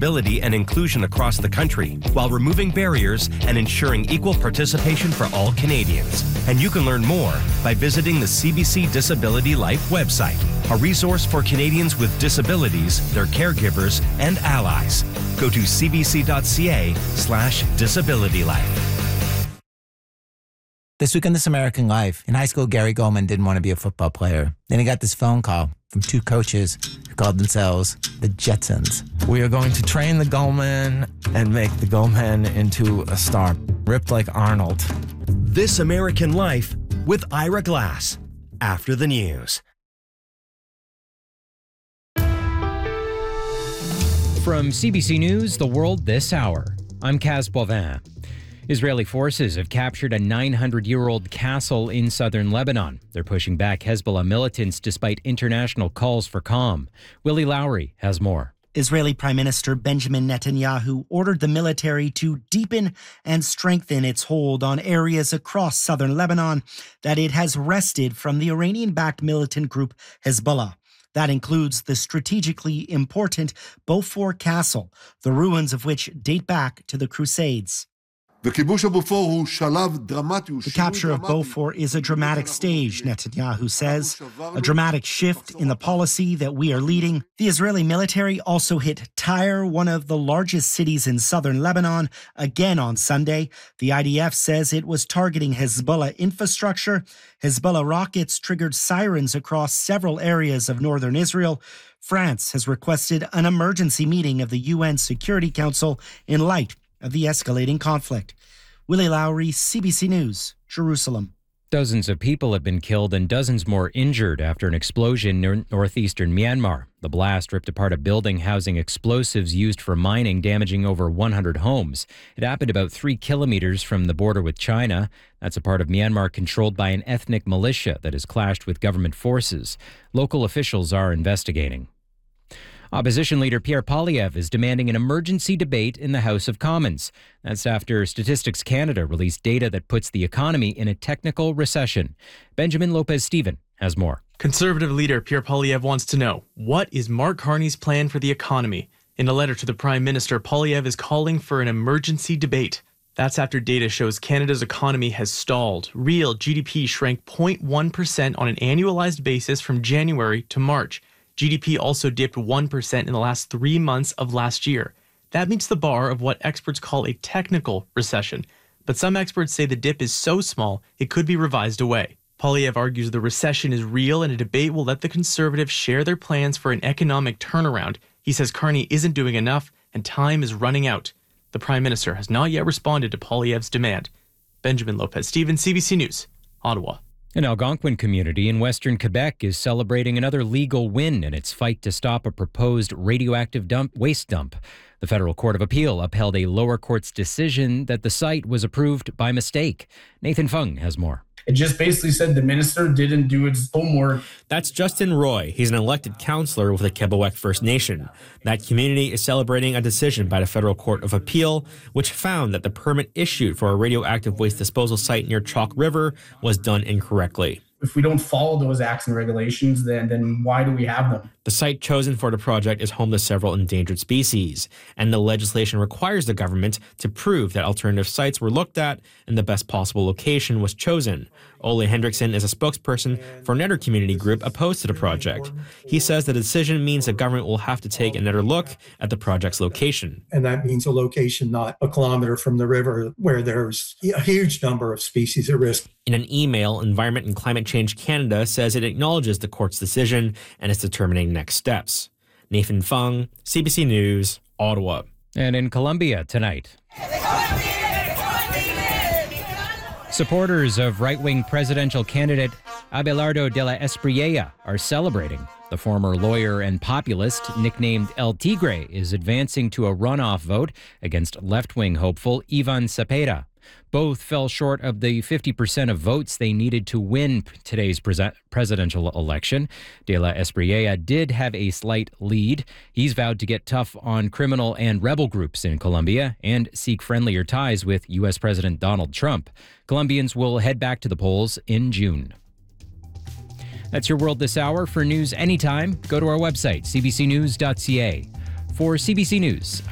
accessibility and inclusion across the country while removing barriers and ensuring equal participation for all Canadians. And you can learn more by visiting the CBC Disability Life website, a resource for Canadians with disabilities, their caregivers, and allies. Go to cbc.ca/disabilitylife. This week on This American Life, in high school, Gary Goldman didn't want to be a football player. Then he got this phone call from two coaches who called themselves the Jetsons. We are going to train the Goldman and make the Goldman into a star, ripped like Arnold. This American Life with Ira Glass, after the news. From CBC News, The World This Hour, I'm Kaz Bovin. Israeli forces have captured a 900-year-old castle in southern Lebanon. They're pushing back Hezbollah militants despite international calls for calm. Willie Lowry has more. Israeli Prime Minister Benjamin Netanyahu ordered the military to deepen and strengthen its hold on areas across southern Lebanon that it has wrested from the Iranian-backed militant group Hezbollah. That includes the strategically important Beaufort Castle, the ruins of which date back to the Crusades. The capture of Beaufort is a dramatic stage, Netanyahu says, a dramatic shift in the policy that we are leading. The Israeli military also hit Tyre, one of the largest cities in southern Lebanon, again on Sunday. The IDF says it was targeting Hezbollah infrastructure. Hezbollah rockets triggered sirens across several areas of northern Israel. France has requested an emergency meeting of the UN Security Council in light of the escalating conflict. Willie Lowry, CBC News, Jerusalem. Dozens of people have been killed and dozens more injured after an explosion near northeastern Myanmar. The blast ripped apart a building housing explosives used for mining, damaging over 100 homes. It happened about 3 kilometers from the border with China. That's a part of Myanmar controlled by an ethnic militia that has clashed with government forces. Local officials are investigating. Opposition leader Pierre Poilievre is demanding an emergency debate in the House of Commons. That's after Statistics Canada released data that puts the economy in a technical recession. Benjamin Lopez-Steven has more. Conservative leader Pierre Poilievre wants to know, what is Mark Carney's plan for the economy? In a letter to the Prime Minister, Poilievre is calling for an emergency debate. That's after data shows Canada's economy has stalled. Real GDP shrank 0.1% on an annualized basis from January to March. GDP also dipped 1% in the last 3 months of last year. That meets the bar of what experts call a technical recession. But some experts say the dip is so small it could be revised away. Poilievre argues the recession is real and a debate will let the Conservatives share their plans for an economic turnaround. He says Carney isn't doing enough and time is running out. The Prime Minister has not yet responded to Poilievre's demand. Benjamin Lopez-Steven, CBC News, Ottawa. An Algonquin community in western Quebec is celebrating another legal win in its fight to stop a proposed radioactive waste dump. The Federal Court of Appeal upheld a lower court's decision that the site was approved by mistake. Nathan Fung has more. It just basically said the minister didn't do its homework. That's Justin Roy. He's an elected councillor with the Quebec First Nation. That community is celebrating a decision by the Federal Court of Appeal, which found that the permit issued for a radioactive waste disposal site near Chalk River was done incorrectly. If we don't follow those acts and regulations, then why do we have them? The site chosen for the project is home to several endangered species, and the legislation requires the government to prove that alternative sites were looked at and the best possible location was chosen. Ole Hendrickson is a spokesperson for another community group opposed to the project. He says the decision means the government will have to take another look at the project's location. And that means a location not a kilometer from the river where there's a huge number of species at risk. In an email, Environment and Climate Change Canada says it acknowledges the court's decision and is determining next steps. Nathan Fung, CBC News, Ottawa. And in Colombia tonight, supporters of right-wing presidential candidate Abelardo de la Espriella are celebrating. The former lawyer and populist, nicknamed El Tigre, is advancing to a runoff vote against left-wing hopeful Ivan Cepeda. Both fell short of the 50% of votes they needed to win today's presidential election. De la Espriella did have a slight lead. He's vowed to get tough on criminal and rebel groups in Colombia and seek friendlier ties with U.S. President Donald Trump. Colombians will head back to the polls in June. That's your World This Hour. For news anytime, go to our website, cbcnews.ca. For CBC News,